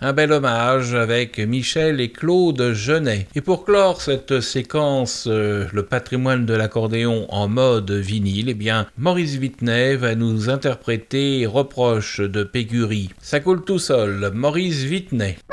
Un bel hommage avec Michel et Claude Genet. Et pour clore cette séquence, le patrimoine de l'accordéon en mode vinyle, eh bien, Maurice Vitnet va nous interpréter Reproche de Pégury. Ça coule tout seul, Maurice Vitnet.